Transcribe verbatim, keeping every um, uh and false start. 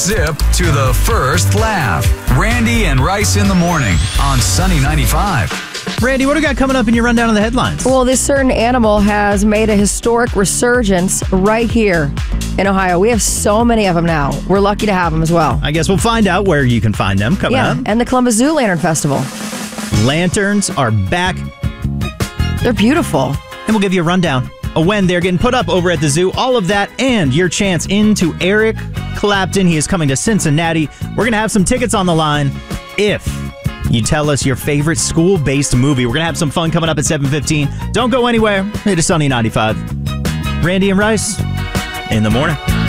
Zip to the first laugh. Randy and Rice in the morning on Sunny ninety-five. Randy, what do we got coming up in your rundown of the headlines? Well, this certain animal has made a historic resurgence right here in Ohio. We have so many of them now. We're lucky to have them as well. I guess we'll find out where you can find them coming yeah, up. and the Columbus Zoo Lantern Festival. Lanterns are back. They're beautiful. And we'll give you a rundown of when they're getting put up over at the zoo. All of that and your chance into Eric Clapton. He is coming to Cincinnati. We're going to have some tickets on the line if you tell us your favorite school-based movie. We're going to have some fun coming up at seven fifteen. Don't go anywhere. It is Sunny ninety-five. Randy and Rice in the morning.